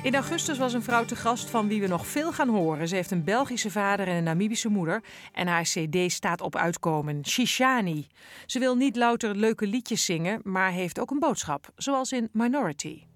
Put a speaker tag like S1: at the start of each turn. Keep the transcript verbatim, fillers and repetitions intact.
S1: In augustus was een vrouw te gast van wie we nog veel gaan horen. Ze heeft een Belgische vader en een Namibische moeder. En haar cd staat op uitkomen, Shishani. Ze wil niet louter leuke liedjes zingen, maar heeft ook een boodschap, zoals in Minority.